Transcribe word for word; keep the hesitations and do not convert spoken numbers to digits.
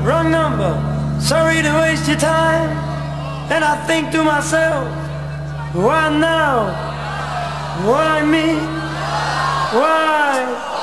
Wrong number, sorry to waste your time. And I think to myself, why now? Why me? Why?